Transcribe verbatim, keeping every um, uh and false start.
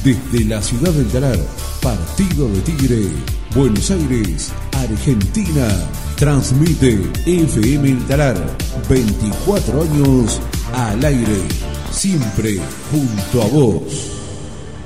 Desde la ciudad del Talar, Partido de Tigre, Buenos Aires, Argentina. Transmite F M El Talar, veinticuatro años al aire, siempre junto a vos.